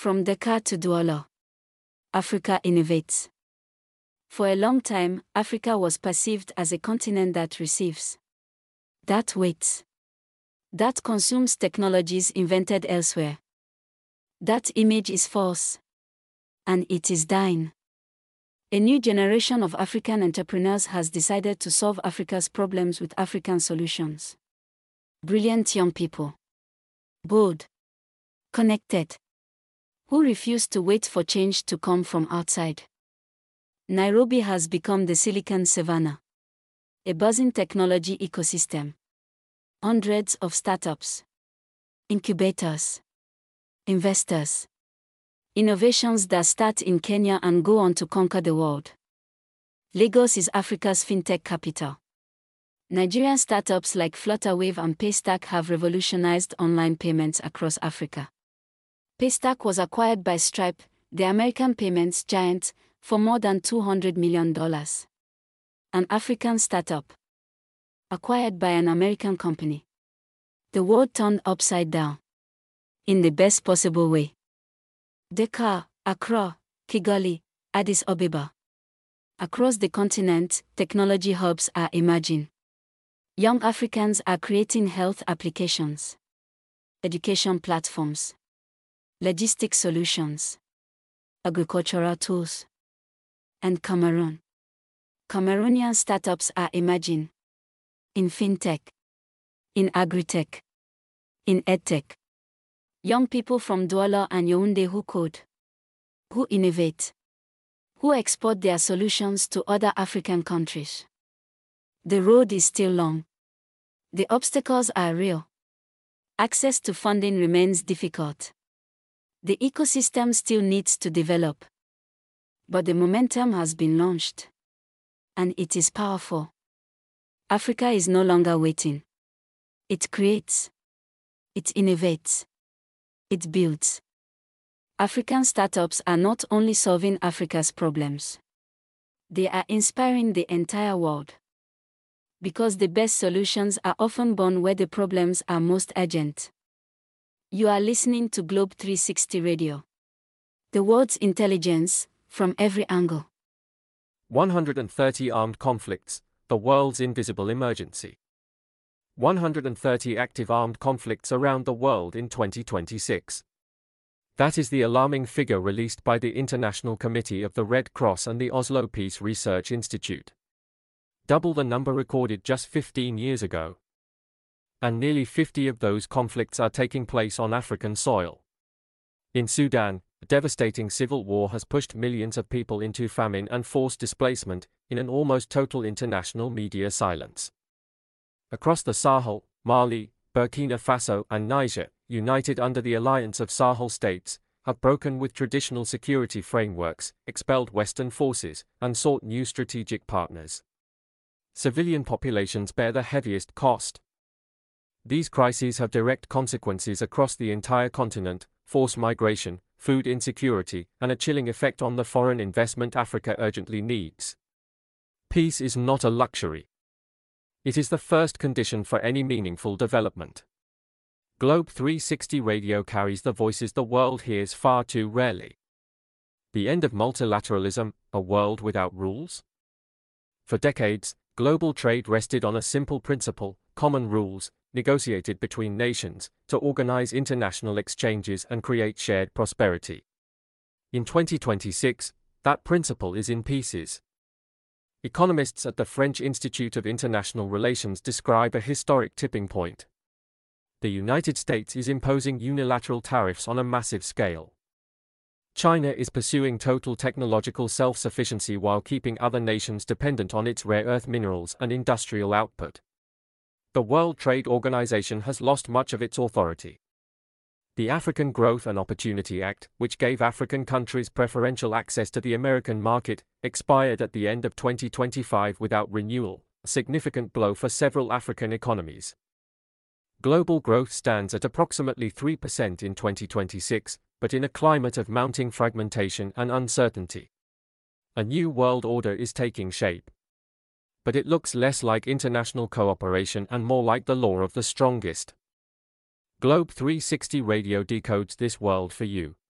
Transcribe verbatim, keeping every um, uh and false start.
From Dakar to Douala, Africa innovates. For a long time, Africa was perceived as a continent that receives, that waits, that consumes technologies invented elsewhere. That image is false. And it is dying. A new generation of African entrepreneurs has decided to solve Africa's problems with African solutions. Brilliant young people. Bold. Connected. Who refuse to wait for change to come from outside. Nairobi has become the Silicon Savannah. A buzzing technology ecosystem. Hundreds of startups. Incubators. Investors. Innovations that start in Kenya and go on to conquer the world. Lagos is Africa's fintech capital. Nigerian startups like Flutterwave and Paystack have revolutionized online payments across Africa. Paystack was acquired by Stripe, the American payments giant, for more than two hundred million dollars. An African startup. Acquired by an American company. The world turned upside down. In the best possible way. Dakar, Accra, Kigali, Addis Ababa. Across the continent, technology hubs are emerging. Young Africans are creating health applications, education platforms, logistics solutions, agricultural tools. And Cameroon. Cameroonian startups are emerging. In fintech. In agritech. In edtech. Young people from Douala and Yaoundé who code. Who innovate. Who export their solutions to other African countries. The road is still long. The obstacles are real. Access to funding remains difficult. The ecosystem still needs to develop. But the momentum has been launched. And it is powerful. Africa is no longer waiting. It creates. It innovates. It builds. African startups are not only solving Africa's problems. They are inspiring the entire world. Because the best solutions are often born where the problems are most urgent. You are listening to Globe three sixty Radio. The world's intelligence, from every angle. one hundred thirty armed conflicts, the world's invisible emergency. one hundred thirty active armed conflicts around the world in twenty twenty-six. That is the alarming figure released by the International Committee of the Red Cross and the Oslo Peace Research Institute. Double the number recorded just fifteen years ago. And nearly fifty of those conflicts are taking place on African soil. In Sudan, a devastating civil war has pushed millions of people into famine and forced displacement, in an almost total international media silence. Across the Sahel, Mali, Burkina Faso and Niger, united under the alliance of Sahel states, have broken with traditional security frameworks, expelled Western forces, and sought new strategic partners. Civilian populations bear the heaviest cost. These crises have direct consequences across the entire continent: forced migration, food insecurity, and a chilling effect on the foreign investment Africa urgently needs. Peace is not a luxury. It is the first condition for any meaningful development. Globe three sixty Radio carries the voices the world hears far too rarely. The end of multilateralism, a world without rules? For decades, global trade rested on a simple principle: common rules, negotiated between nations, to organize international exchanges and create shared prosperity. In twenty twenty-six, that principle is in pieces. Economists at the French Institute of International Relations describe a historic tipping point. The United States is imposing unilateral tariffs on a massive scale. China is pursuing total technological self-sufficiency while keeping other nations dependent on its rare earth minerals and industrial output. The World Trade Organization has lost much of its authority. The African Growth and Opportunity Act, which gave African countries preferential access to the American market, expired at the end of twenty twenty-five without renewal, a significant blow for several African economies. Global growth stands at approximately three percent in twenty twenty-six, but in a climate of mounting fragmentation and uncertainty. A new world order is taking shape. But it looks less like international cooperation and more like the law of the strongest. Globe three sixty Radio decodes this world for you.